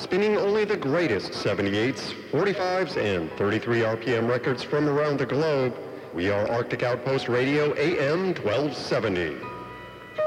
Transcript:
spinning only the greatest 78s, 45s, and 33 RPM records from around the globe. We are Arctic Outpost Radio AM 1270.